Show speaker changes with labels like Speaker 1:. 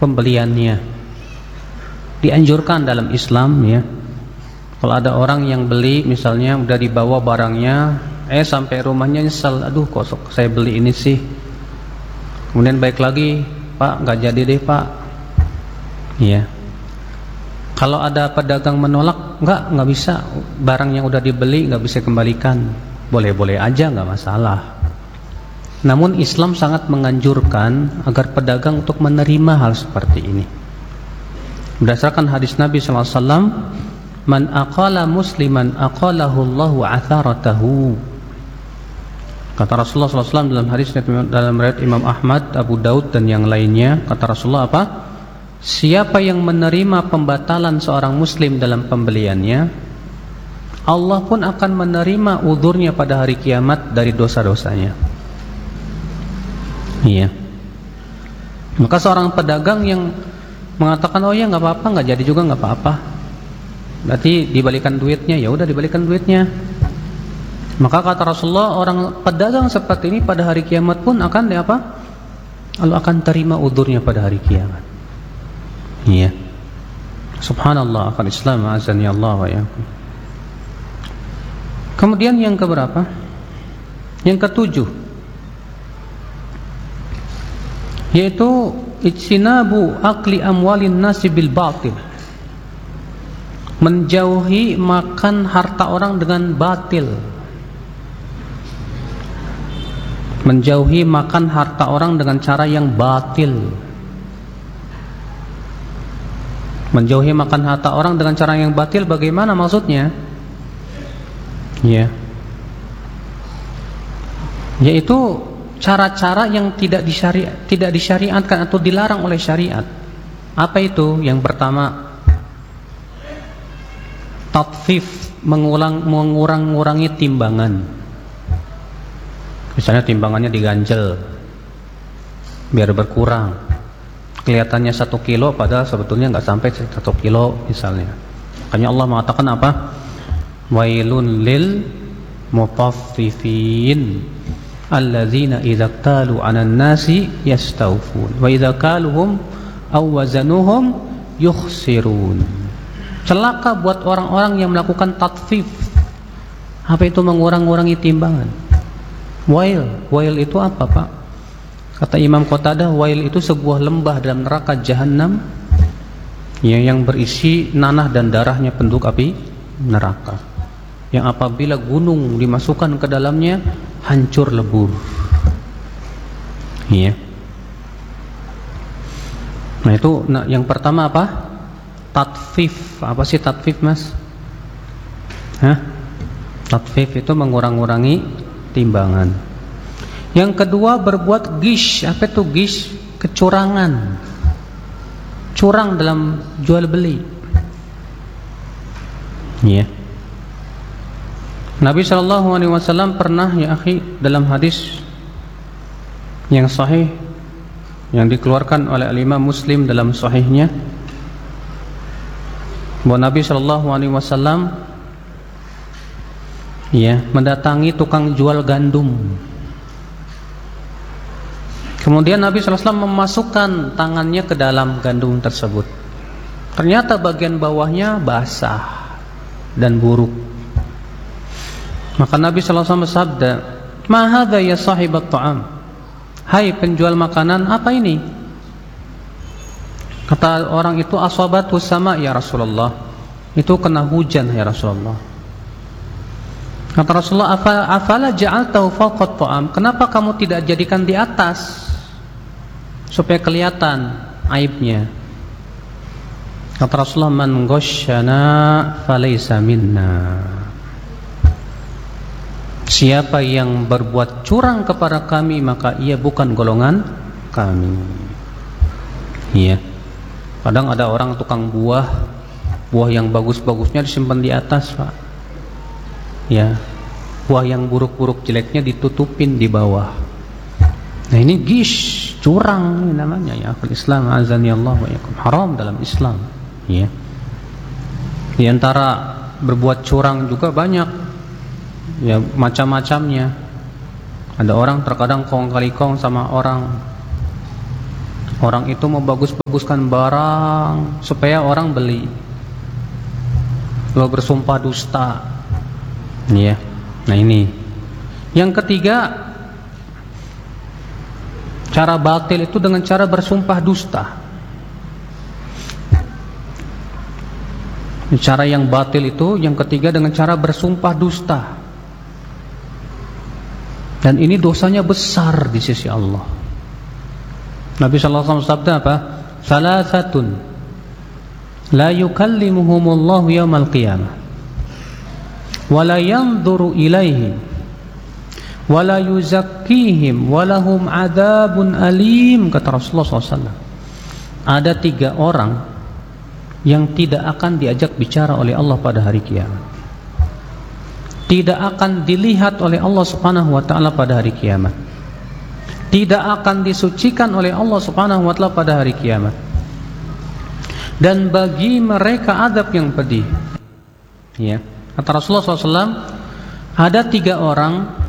Speaker 1: pembeliannya. Dianjurkan dalam Islam ya, kalau ada orang yang beli misalnya udah dibawa barangnya, sampai rumahnya nyesel, aduh kok saya beli ini sih, kemudian balik lagi, Pak nggak jadi deh Pak, ya. Kalau ada pedagang menolak, nggak bisa, barang yang udah dibeli nggak bisa kembalikan, boleh-boleh aja, nggak masalah. Namun Islam sangat menganjurkan agar pedagang untuk menerima hal seperti ini. Berdasarkan hadis Nabi SAW, man aqala musliman aqalahu Allahu atharatahu. Kata Rasulullah SAW dalam hadis dalam riwayat Imam Ahmad, Abu Daud dan yang lainnya, kata Rasulullah apa? Siapa yang menerima pembatalan seorang muslim dalam pembeliannya, Allah pun akan menerima uzurnya pada hari kiamat dari dosa-dosanya. Iya. Maka seorang pedagang yang mengatakan oh ya nggak apa-apa, nggak jadi juga nggak apa-apa, berarti dibalikan duitnya, ya udah dibalikan duitnya. Maka kata Rasulullah, orang pedagang seperti ini pada hari kiamat pun akan apa? Allah akan terima uzurnya pada hari kiamat. Iya. Subhanallah, akal Islam azani Allah wa iyyakum. Kemudian yang keberapa? Yang ketujuh, yaitu ijtinabu akli amwalin nasi bil batil, menjauhi makan harta orang dengan batil, menjauhi makan harta orang dengan cara yang batil. Menjauhi makan harta orang dengan cara yang batil bagaimana maksudnya? Ya, yaitu cara-cara yang tidak disyariatkan atau dilarang oleh syariat. Apa itu? Yang pertama, tatfif, mengurangi timbangan. Misalnya timbangannya diganjel biar berkurang, kelihatannya 1 kilo padahal sebetulnya nggak sampai 1 kilo misalnya. Makanya Allah mengatakan apa? Wailun lil mutaffifin alladzina idza qalu 'alan nasi yastawfun wa idza qaluhum aw wazanuhum yukhsirun. Celaka buat orang-orang yang melakukan tatfif. Apa itu mengurang-urangi timbangan? Wail itu apa, Pak? Kata Imam Qatadah, wail itu sebuah lembah dalam neraka jahanam yang berisi nanah dan darahnya penduduk api neraka, yang apabila gunung dimasukkan ke dalamnya hancur lebur. Iya. Nah itu, yang pertama apa? Tatfif. Apa sih tatfif, Mas? Tatfif itu mengurang-urangi timbangan. Yang kedua, berbuat gish. Apa itu gish? Kecurangan. Curang dalam jual beli. Iya. Nabi SAW pernah, ya akhi, dalam hadis yang sahih yang dikeluarkan oleh Imam Muslim dalam sahihnya, bahwa Nabi SAW mendatangi tukang jual gandum. Kemudian Nabi SAW memasukkan tangannya ke dalam gandum tersebut. Ternyata bagian bawahnya basah dan buruk. Maka Nabi SAW bersabda, "Ma hadza ya sahibat ta'am?" Hai penjual makanan, apa ini? Kata orang itu, "Asabatu sama ya Rasulullah." Itu kena hujan ya Rasulullah. Kata Rasulullah, "Afala ja'altahu fawqa ta'am?" Kenapa kamu tidak jadikan di atas supaya kelihatan aibnya? Kata Rasulullah, "Man ghasyana falaysa minna." Siapa yang berbuat curang kepada kami, maka ia bukan golongan kami. Iya. Kadang ada orang tukang buah yang bagus-bagusnya disimpan di atas, Pak. Ya. Buah yang buruk-buruk jeleknya ditutupin di bawah. Nah ini gish, curang ini namanya ya. Islam azani Allah wa iyyakum. Haram dalam Islam. Ya. Di antara berbuat curang juga banyak. Ya macam-macamnya. Ada orang terkadang kong kali kong sama orang Orang itu mau bagus-baguskan barang supaya orang beli, lalu bersumpah dusta. Ya. Nah ini. Yang ketiga, cara batil itu dengan cara bersumpah dusta. Cara yang batil itu yang ketiga dengan cara bersumpah dusta. Dan ini dosanya besar di sisi Allah. Nabi sallallahu alaihi wasallam sabda apa? Salasatun la yukallimuhumullahu yaumal qiyamah wa la yanzuru ilaihim wa la yuzakkihim wa lahum adzabun alim, kata Rasulullah SAW. Ada 3 orang yang tidak akan diajak bicara oleh Allah pada hari kiamat, tidak akan dilihat oleh Allah Subhanahu wa taala pada hari kiamat, tidak akan disucikan oleh Allah Subhanahu wa taala pada hari kiamat, dan bagi mereka azab yang pedih. Ya, kata Rasulullah SAW, ada 3 orang